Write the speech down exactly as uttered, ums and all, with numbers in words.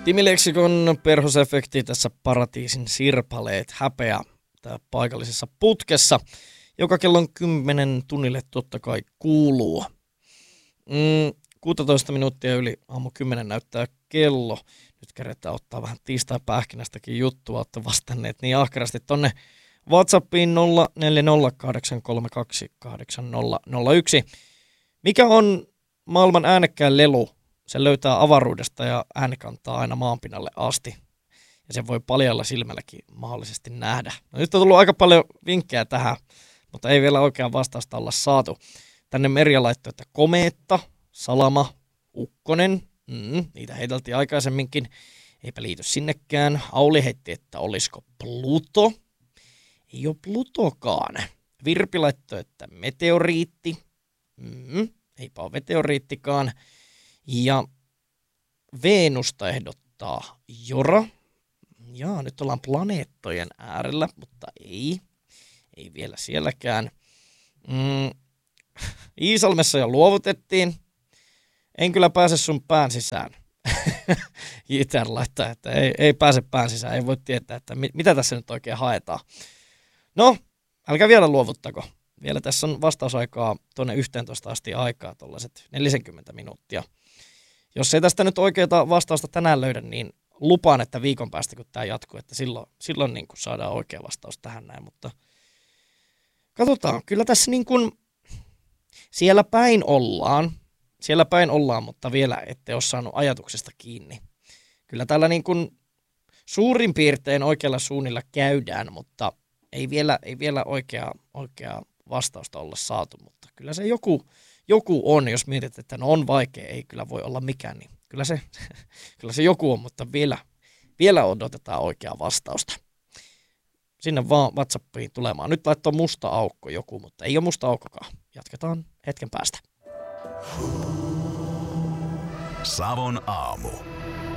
Timileksikon perhosefekti tässä Paratiisin sirpaleet häpeä tää paikallisessa putkessa, joka kellon kymmenen tunnille totta kai kuuluu. Mm, kuusitoista minuuttia yli aamu kymmenen näyttää kello. Nyt keretään ottaa vähän tiistai-pähkinästäkin juttua, olette vastanneet niin ahkerasti tonne WhatsAppiin nolla neljä nolla kahdeksan kolme kaksi kahdeksan nolla nolla yksi. Mikä on maailman äänekkään lelu? Se löytää avaruudesta ja ääni kantaa aina maanpinnalle asti. Ja sen voi paljalla silmälläkin mahdollisesti nähdä. No, nyt on tullut aika paljon vinkkejä tähän, mutta ei vielä oikein vastausta olla saatu. Tänne Merja laittoi, että komeetta, salama, ukkonen. Mm, niitä heiteltiin aikaisemminkin. Eipä liity sinnekään. Auli heitti, että olisiko Pluto. Ei ole Plutokaan. Virpi laittoi, että meteoriitti. Mm, eipä ole meteoriittikaan. Ja Veenusta ehdottaa Jora. Jaa, nyt ollaan planeettojen äärellä, mutta ei. Ei vielä sielläkään. Mm. Iisalmessa jo luovutettiin. En kyllä pääse sun pään sisään. J T R laittaa, että ei, ei pääse pään sisään. Ei voi tietää, että mit, mitä tässä nyt oikein haetaan. No, älkää vielä luovuttako. Vielä tässä on vastausaikaa tuonne yhteentoista asti aikaa, tuollaiset neljäkymmentä minuuttia. Jos ei tästä nyt oikeaa vastausta tänään löydä, niin lupaan, että viikon päästä kun tämä jatkuu, että silloin, silloin niin kuin saadaan oikea vastaus tähän näin. Mutta katsotaan, kyllä tässä niin kuin siellä päin ollaan, siellä päin ollaan, mutta vielä ette ole saanut ajatuksesta kiinni. Kyllä täällä niin kuin suurin piirtein oikealla suunnilla käydään, mutta ei vielä, ei vielä oikeaa, oikeaa vastausta olla saatu, mutta kyllä se joku, joku on, jos mietit, että no on vaikea, ei kyllä voi olla mikään, niin kyllä se, kyllä se joku on, mutta vielä, vielä odotetaan oikeaa vastausta. Sinne vaan WhatsAppiin tulemaan. Nyt laittoi musta aukko joku, mutta ei ole musta aukkokaan. Jatketaan hetken päästä. Savon aamu.